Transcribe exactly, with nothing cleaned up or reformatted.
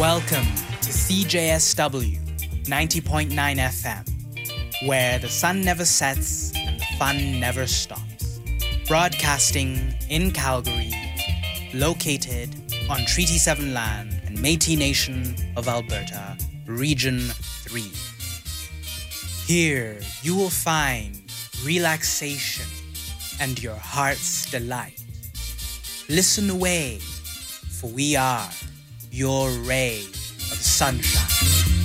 Welcome to C J S W ninety point nine F M, where the sun never sets and the fun never stops. Broadcasting in Calgary, located on Treaty seven land and Métis Nation of Alberta, Region three. Here you will find relaxation and your heart's delight. Listen away, for we are your ray of sunshine.